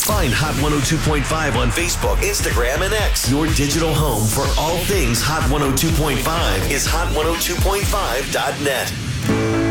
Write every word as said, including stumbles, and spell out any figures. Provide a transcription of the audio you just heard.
Find Hot one oh two point five on Facebook, Instagram, and X. Your digital home for all things Hot one oh two point five is hot one oh two point five dot net.